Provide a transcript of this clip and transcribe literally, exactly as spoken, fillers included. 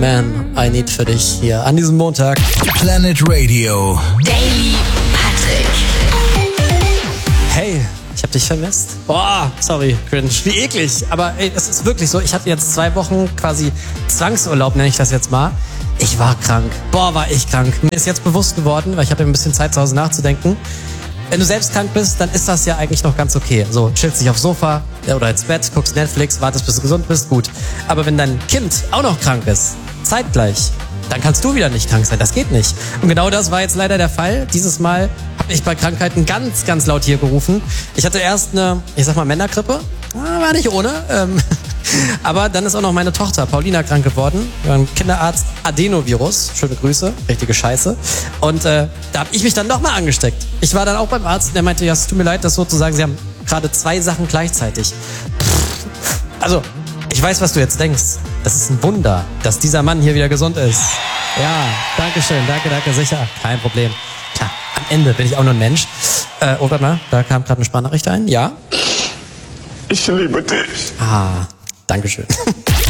Man, I Need für dich hier an diesem Montag. Planet Radio. Daily Patrick. Hey, ich hab dich vermisst. Boah, sorry, cringe, wie eklig. Aber ey, es ist wirklich so, ich hatte jetzt zwei Wochen quasi Zwangsurlaub, nenne ich das jetzt mal. Ich war krank. Boah, war ich krank. Mir ist jetzt bewusst geworden, weil ich habe ein bisschen Zeit zu Hause nachzudenken. Wenn du selbst krank bist, dann ist das ja eigentlich noch ganz okay. So, chillst dich aufs Sofa oder ins Bett, guckst Netflix, wartest, bis du gesund bist, gut. Aber wenn dein Kind auch noch krank ist, zeitgleich, dann kannst du wieder nicht krank sein. Das geht nicht. Und genau das war jetzt leider der Fall. Dieses Mal habe ich bei Krankheiten ganz, ganz laut hier gerufen. Ich hatte erst eine, ich sag mal, Männergrippe. War nicht ohne. Ähm, aber dann ist auch noch meine Tochter Paulina krank geworden. Beim Kinderarzt Adenovirus. Schöne Grüße. Richtige Scheiße. Und äh, da habe ich mich dann nochmal angesteckt. Ich war dann auch beim Arzt und der meinte, ja, es tut mir leid, das sozusagen, Sie haben gerade zwei Sachen gleichzeitig. Also, ich weiß, was du jetzt denkst. Das ist ein Wunder, dass dieser Mann hier wieder gesund ist. Ja, danke schön, danke, danke, sicher. Kein Problem. Klar, am Ende bin ich auch nur ein Mensch. Äh, oh, warte mal, da kam gerade eine Sprachnachricht ein. Ja? Ich liebe dich. Ah, danke schön.